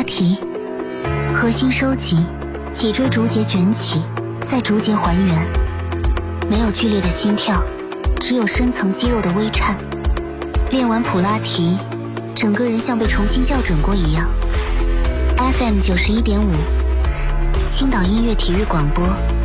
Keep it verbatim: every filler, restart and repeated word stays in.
题，核心收集，脊椎逐节卷起，再逐节还原。没有剧烈的心跳，只有深层肌肉的微颤。练完普拉提，整个人像被重新校准过一样。F M 九十一点五，青岛音乐体育广播。